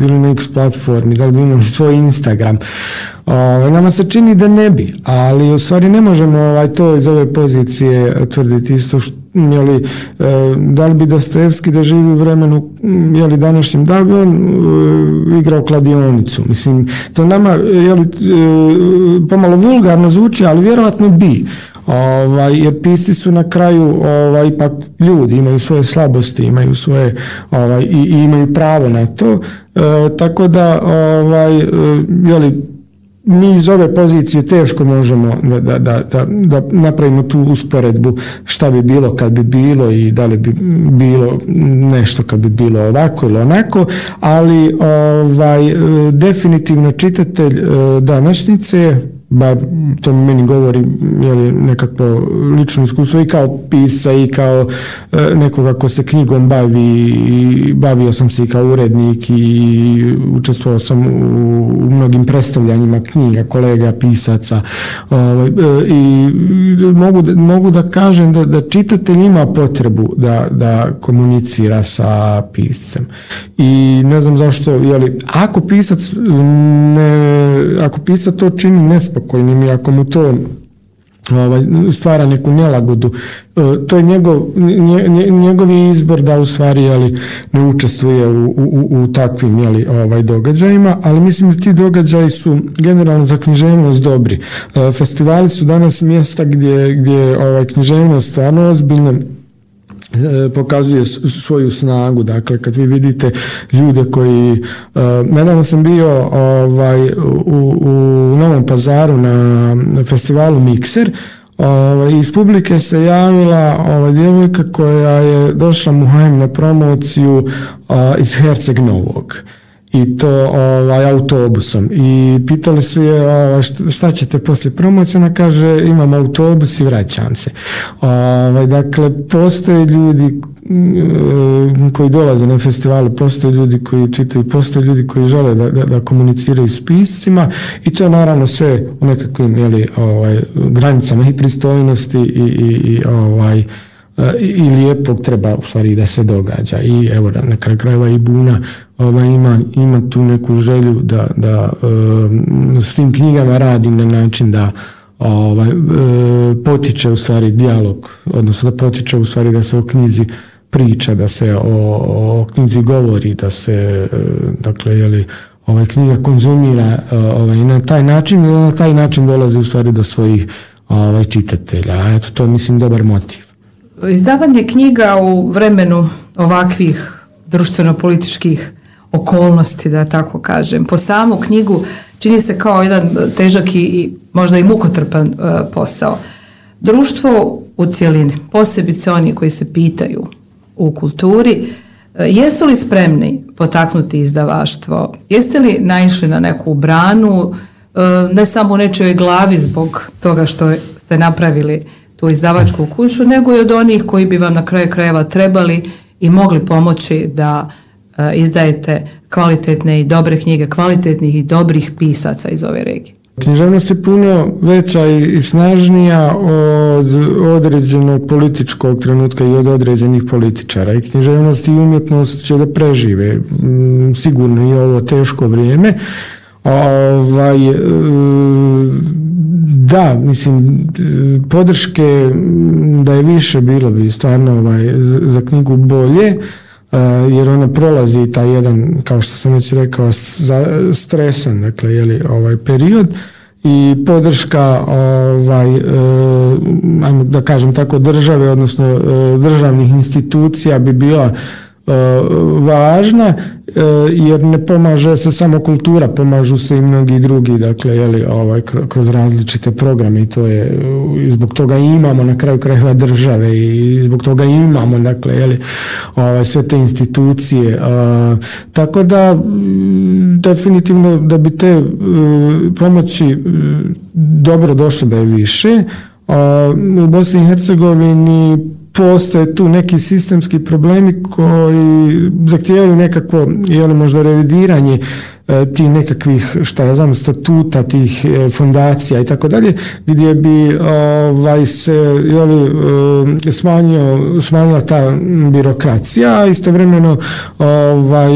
bili na X platformi, da li bi imali svoj Instagram. Nama se čini da ne bi, ali u stvari ne možemo to iz ove pozicije tvrditi isto da li bi Dostojevski da živi u vremenu današnjem, da li bi on igrao kladionicu. Mislim, to nama pomalo vulgarno zvuči, ali vjerovatno bi. Jer pisci su na kraju ipak ljudi, imaju svoje slabosti, imaju svoje i imaju pravo na to, tako da mi iz ove pozicije teško možemo da napravimo tu usporedbu šta bi bilo kad bi bilo i da li bi bilo nešto kad bi bilo ovako ili onako, ali definitivno čitatelj današnjice, bar to meni govori nekako lično iskustvo i kao pisca i kao nekoga ko se knjigom bavi, i bavio sam se i kao urednik i učestvovao sam u mnogim predstavljanjima knjiga kolega pisaca i mogu da kažem da čitatelj ima potrebu da komunicira sa piscem i ne znam zašto, ako pisac to čini nespokojnim i ako mu to stvara neku nelagodu, to je njegov izbor da u stvari ne učestvuje u takvim događajima, ali mislim da ti događaji su generalno za književnost dobri. Festivali su danas mjesta gdje književnost stvarno ozbiljno pokazuje svoju snagu. Dakle, kad vi vidite ljude koji, nedavno sam bio u Novom Pazaru na festivalu Mikser, iz publike se javila djevojka koja je došla Muhajm na promociju iz Herceg Novog. I to autobusom. I pitali su je šta ćete poslije promocije, ona kaže imam autobus i vraćam se. Dakle, postoje ljudi koji dolaze na festivale, postoje ljudi koji čitaju, postoje ljudi koji žele da komuniciraju s piscima i to je naravno sve u nekakvim granicama i pristojnosti i lijepog treba u stvari da se događa. I evo na kraju krajeva i Buna ima tu neku želju da s tim knjigama radi na način da potiče u stvari dijalog, odnosno da potiče u stvari da se o knjizi priča, da se o knjizi govori, da se knjiga konzumira na taj način dolazi u stvari do svojih čitatelja. Eto, to mislim dobar motiv. Izdavanje knjiga u vremenu ovakvih društveno-političkih okolnosti, da tako kažem, po samu knjigu čini se kao jedan težak i možda i mukotrpan posao. Društvo u cjelini, posebice oni koji se pitaju u kulturi, jesu li spremni potaknuti izdavaštvo? Jeste li naišli na neku branu, ne samo u nečijoj glavi zbog toga što ste napravili tu izdavačku kuću, nego i od onih koji bi vam na kraju krajeva trebali i mogli pomoći da izdajete kvalitetne i dobre knjige, kvalitetnih i dobrih pisaca iz ove regije? Književnost je puno veća i snažnija od određenog političkog trenutka i od određenih političara. I književnost i umjetnost će da prežive sigurno i ovo teško vrijeme. Da, mislim, podrške da je više bilo bi stvarno za knjigu bolje, jer ona prolazi taj jedan, kao što sam već rekao, stresan, dakle, period i podrška, ajmo da kažem tako, države, odnosno državnih institucija bi bila važna, jer ne pomaže se samo kultura, pomažu se i mnogi drugi, dakle, kroz različite programe i to je, zbog toga imamo na kraju krajeva države i zbog toga imamo, dakle, sve te institucije. Tako da, definitivno da bi te pomoći dobro došlo da je više. U Bosni i Hercegovini postoje tu neki sistemski problemi koji zahtijevaju nekako možda revidiranje tih nekakvih, statuta tih fondacija i tako dalje, gdje bi se smanjila ta birokracija, a istovremeno